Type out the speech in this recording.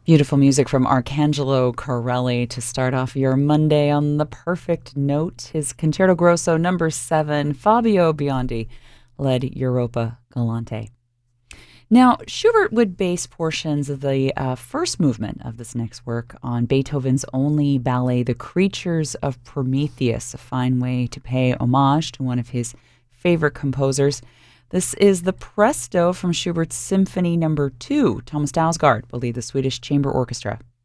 Beautiful music from Arcangelo Corelli to start off your Monday on the perfect note. His Concerto Grosso number 7, Fabio Biondi, led Europa Galante. Now, Schubert would base portions of the first movement of this next work on Beethoven's only ballet, The Creatures of Prometheus, a fine way to pay homage to one of his favorite composers. This is the Presto from Schubert's Symphony Number 2. Thomas Dausgaard will lead the Swedish Chamber Orchestra.